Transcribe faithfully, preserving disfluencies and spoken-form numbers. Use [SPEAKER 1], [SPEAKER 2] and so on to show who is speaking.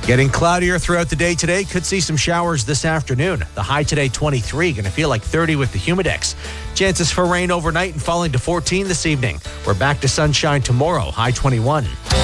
[SPEAKER 1] Getting cloudier throughout the day today. Could see some showers this afternoon. The high today, twenty-three. Going to feel like thirty with the humidex. Chances for rain overnight and falling to fourteen this evening. We're back to sunshine tomorrow. High twenty-one.